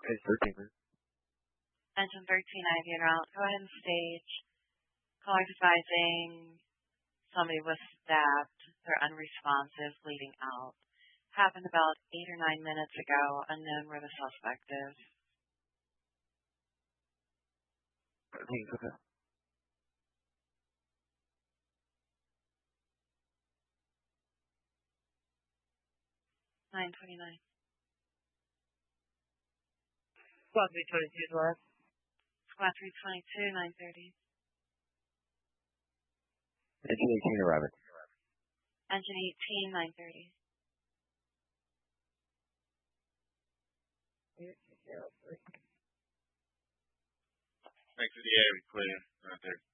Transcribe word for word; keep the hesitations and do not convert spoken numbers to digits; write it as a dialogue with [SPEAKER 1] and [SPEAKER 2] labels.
[SPEAKER 1] Page thirteen, man.
[SPEAKER 2] Engine thirteen, I V en route. Go ahead and stage. Caller advising somebody was stabbed. They're unresponsive, bleeding out. Happened about eight or nine minutes ago. Unknown where the suspect is.
[SPEAKER 1] thirteen, okay.
[SPEAKER 2] nine twenty-nine.
[SPEAKER 3] Squad three twenty-two is left.
[SPEAKER 2] Squad three twenty-two, nine thirty.
[SPEAKER 1] Engine eighteen arriving.
[SPEAKER 2] Engine eighteen, nine thirty.
[SPEAKER 4] Thanks for the air, clear. Right there.